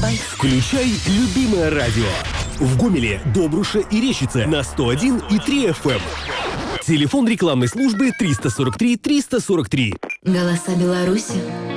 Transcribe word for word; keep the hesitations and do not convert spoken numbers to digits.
Включай любимое радио. В Гомеле, Добруше и Рещице на сто один и три эф эм. Телефон рекламной службы триста сорок три триста сорок три. Голоса Беларуси.